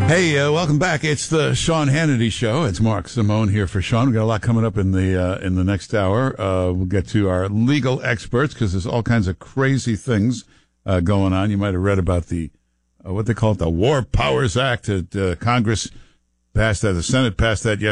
Hey, welcome back. It's the Sean Hannity Show. It's Mark Simone here for Sean. We've got a lot coming up in the next hour. We'll get to our legal experts because there's all kinds of crazy things going on. You might have read about the what they call it, the War Powers Act that Congress passed that. The Senate passed that yesterday.